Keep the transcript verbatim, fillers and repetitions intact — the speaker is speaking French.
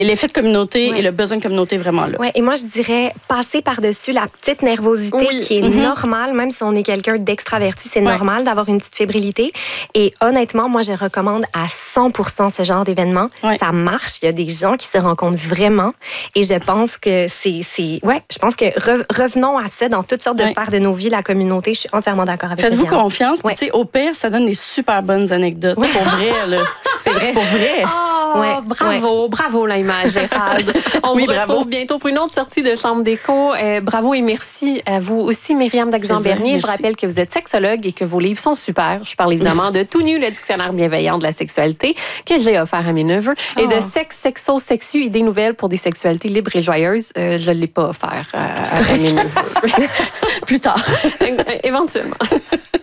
l'effet de communauté ouais. et le besoin de communauté est vraiment là. Oui, et moi, je dirais passer par-dessus la petite nervosité oui. qui est mm-hmm. normale, même si on est quelqu'un d'extraverti, c'est ouais. normal d'avoir une petite fébrilité. Et honnêtement, moi, je recommande à cent pour cent ce genre d'événement. Ouais. Ça marche. Il y a des gens qui se rencontrent vraiment. Et je pense que c'est... c'est ouais, je pense que re- revenons à ça dans toutes sortes de ouais. sphères de nos vies, la communauté. Je suis entièrement d'accord avec vous. Faites-vous confiance. Ouais. Puis, tu sais, au pire, ça donne des super bonnes anecdotes. Ouais. Pour vrai, là. C'est vrai. Pour vrai. Oh, ouais. Bravo. Ouais. Bravo, Laïma Gérald. On oui, vous retrouve bravo. bientôt pour une autre sortie de Chambre d'écho. Euh, bravo et merci à vous aussi, Myriam Daxan-Bernier. Je rappelle que vous êtes sexologue et que vos livres sont super. Je parle évidemment de Tout nu, le dictionnaire bienveillant de la sexualité que j'ai offert à mes neveux oh. et de Sexe, Sexo, Sexu, idées nouvelles pour des sexualités libres et joyeuses. Euh, je ne l'ai pas offert à, à mes neveux. Plus tard. Éventuellement.